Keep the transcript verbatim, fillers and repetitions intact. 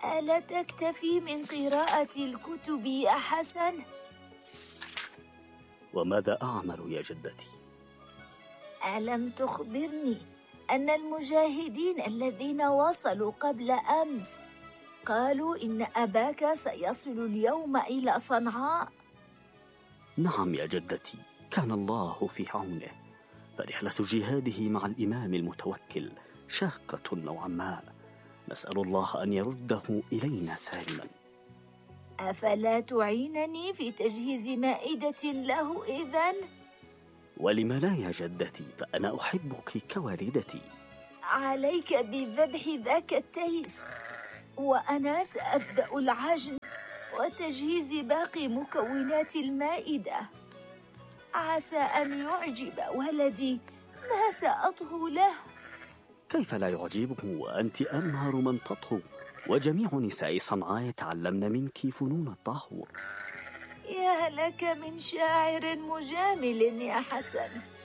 ألا تكتفي من قراءة الكتب يا حسن؟ وماذا أعمل يا جدتي؟ ألم تخبرني أن المجاهدين الذين وصلوا قبل أمس قالوا إن أباك سيصل اليوم إلى صنعاء؟ نعم يا جدتي، كان الله في عونه، فرحلة جهاده مع الإمام المتوكل شاقة نوعا ما، نسأل الله أن يرده إلينا سالما. أفلا تعينني في تجهيز مائدة له إذن؟ ولم لا يا جدتي، فأنا أحبك كوالدتي. عليك بذبح ذاك التيس، وأنا سأبدأ العجن وتجهيز باقي مكونات المائدة، عسى أن يعجب ولدي ما سأطهو له. كيف لا يعجبه وأنت أمهر من تطهو، وجميع نساء صنعاء يتعلمن منك فنون الطهو. يا لك من شاعر مجامل يا حسن.